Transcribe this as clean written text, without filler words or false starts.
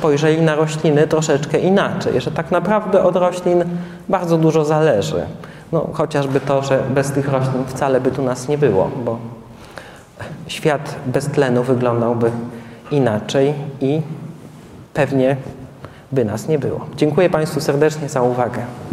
spojrzeli na rośliny troszeczkę inaczej, że tak naprawdę od roślin bardzo dużo zależy. No, chociażby to, że bez tych roślin wcale by tu nas nie było, bo świat bez tlenu wyglądałby inaczej i pewnie by nas nie było. Dziękuję Państwu serdecznie za uwagę.